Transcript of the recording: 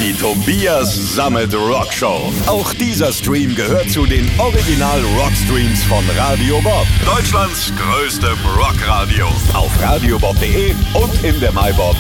Die Tobias Sammet Rockshow. Auch dieser Stream gehört zu den Original Rockstreams von Radio Bob. Deutschlands größtem Rockradio. Auf radiobob.de und in der MyBob